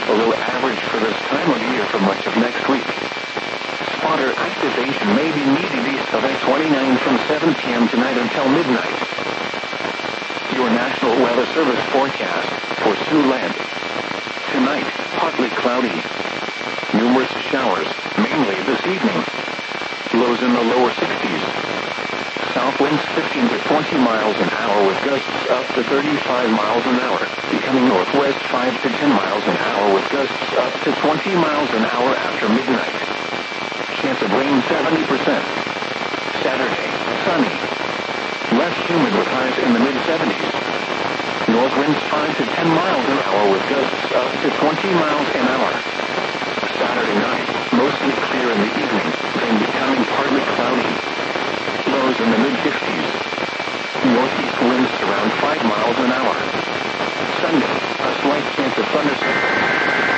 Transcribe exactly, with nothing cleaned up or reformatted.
below average for this time of year for much of next week. Spotter activation may be needed east of I twenty-nine from seven p.m. tonight until midnight. Your National Weather Service forecast for Siouxland. Tonight, partly cloudy. Numerous showers, mainly this evening. Lows in the lower sixties. South winds fifteen to twenty miles an hour with gusts up to thirty-five miles an hour. Becoming northwest five to ten miles an hour with gusts up to twenty miles an hour after midnight. Chance of rain seventy percent. Saturday, sunny. Less humid with highs in the mid-seventies. North winds five to ten miles an hour with gusts up to twenty miles an hour. Saturday night, mostly clear in the evening, then becoming partly cloudy. Lows in the mid-fifties. Northeast winds around five miles an hour. Sunday, a slight chance of thunderstorms.